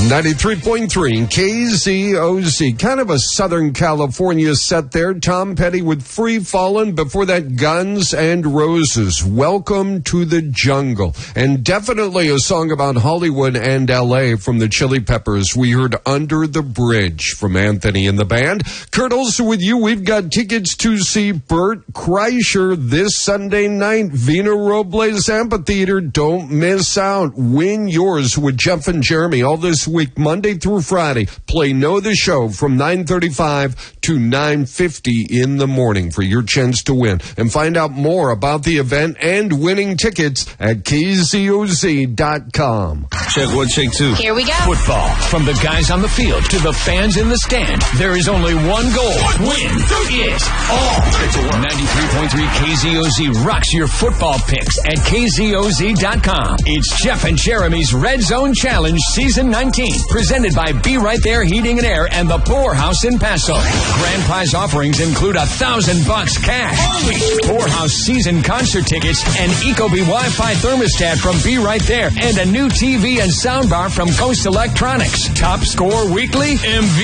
93.3 KZOZ. Kind of a Southern California set there. Tom Petty with Free Fallin'. Before that, Guns N' Roses. Welcome to the Jungle. And definitely a song about Hollywood and L.A. from the Chili Peppers. We heard Under the Bridge from Anthony and the band. Kurt Olson with you. We've got tickets to see Bert Kreischer this Sunday night. Vina Robles Amphitheater. Don't miss out. Win yours with Jeff and Jeremy all this week, Monday through Friday. Play Know the Show from 9:35 to 9:50 in the morning for your chance to win. And find out more about the event and winning tickets at KZOZ.com. Check one, check two. Here we go. Football. From the guys on the field to the fans in the stand, there is only one goal. Win it all. 93.3 KZOZ rocks your football picks at KZOZ.com. It's Jeff and Jeremy's Red Zone Challenge Season 19, presented by Be Right There Heating and Air and the Poorhouse in Paso. Grand prize offerings include $1,000 cash, Poorhouse season concert tickets, an Ecobee Wi-Fi thermostat from Be Right There, and a new TV and soundbar from Ghost Electronics. Top score weekly, MV.